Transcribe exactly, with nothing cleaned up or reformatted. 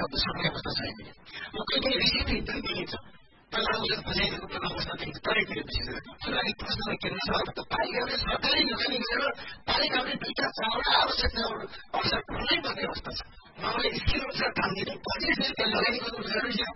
शब्द सक्ने अवस्था छैन। म कहिले कहिले रिसिभै पनि देखिन्छ पहिला उसले बजाइदिएको बेला अवस्था देखिन्छ तरै विशेष गरेर प्रश्न के छ अब त पालिकाले सरकारी लगानी गरेर पालिकाले दुईटा चारवटा आवश्यक अवसर पुर्याइ पर्ने अवस्था छ। उहाँले स्थिर रूपमा काम दिने पछि फेरि लगानी गर्नु जरुरी छ।